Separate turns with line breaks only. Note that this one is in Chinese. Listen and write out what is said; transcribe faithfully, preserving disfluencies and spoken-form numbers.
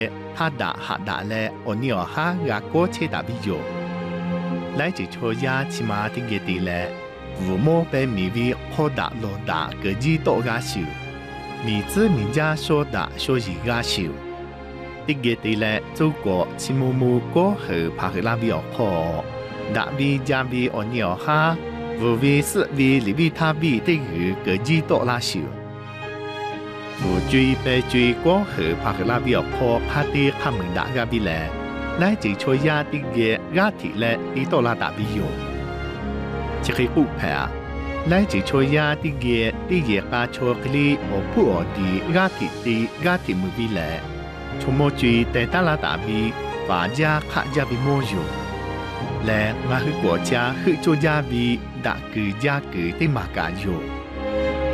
他打哈打嘞，我鸟哈牙过切打比较。来自初呀，起码的个地嘞，父母被米为好打落打个字多个少，米子米家说打说一个少。的个地嘞，祖国起木木过后拍去那边好，打比加比我鸟哈，父为是为里为他比的个个字多拉少。我追被追過後，拍去那邊破拍啲黑門打嘅邊咧，來自錯呀啲嘅家庭咧，啲多啦打邊用，即係烏拍啊！來自錯呀啲嘅啲嘢家錯嗰啲我鋪我啲家庭啲家庭冇邊咧，從冇追但打啦打邊，把家客家邊冇用，咧我去國家去做家邊打佢家佢啲馬家用。